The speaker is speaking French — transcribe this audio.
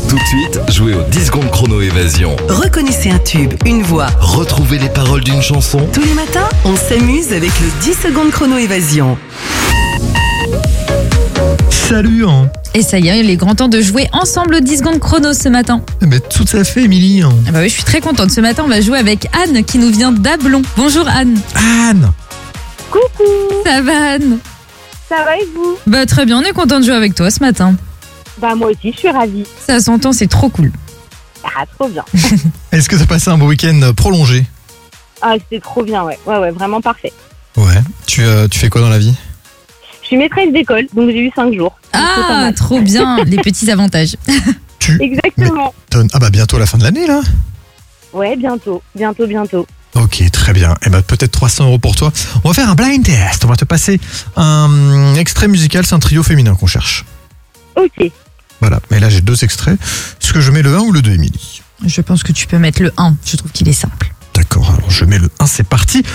Tout de suite, jouez au 10 secondes chrono évasion. Reconnaissez un tube, une voix. Retrouvez les paroles d'une chanson. Tous les matins, on s'amuse avec le 10 secondes chrono évasion. Salut hein. Et ça y est, il est grand temps de jouer ensemble au 10 secondes chrono ce matin. Tout à fait, Émilie. Ah bah oui, je suis très contente. Ce matin, on va jouer avec Anne qui nous vient d'Ablon. Bonjour Anne. Anne. Coucou, Ça va Anne? ça va et vous? Bah très bien, on est content de jouer avec toi ce matin. Bah moi aussi, je suis ravie. Ça s'entend, c'est trop cool. Ah, trop bien. Est-ce que t'as passé un beau week-end prolongé? Ah, c'était trop bien, ouais. Ouais, vraiment parfait. Ouais. Tu fais quoi dans la vie? Je suis maîtresse d'école, donc j'ai eu 5 jours. Donc c'est pas Ah, mal. trop bien, les petits avantages. Exactement. Ah bah bientôt la fin de l'année là. Ouais, bientôt. Ok, très bien. Et bah peut-être 300 € pour toi. On va faire un blind test. On va te passer un extrait musical. C'est un trio féminin qu'on cherche. Ok. Voilà. Mais là j'ai 2 extraits. Est-ce que je mets le 1 ou le 2, Émilie? Je pense que tu peux mettre le 1, je trouve qu'il est simple. D'accord. Alors je mets le 1. C'est parti.